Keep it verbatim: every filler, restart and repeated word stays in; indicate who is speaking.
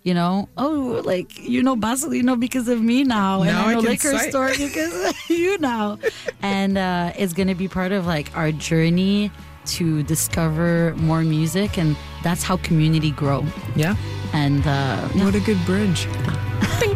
Speaker 1: You know, oh, like, you know Basilino because of me now. And
Speaker 2: Now
Speaker 1: I know
Speaker 2: I can
Speaker 1: Liquor
Speaker 2: cite-
Speaker 1: Store because of you now. And uh, it's going to be part of like our journey to discover more music. And that's how community grow.
Speaker 2: Yeah.
Speaker 1: And uh, yeah.
Speaker 2: What a good bridge.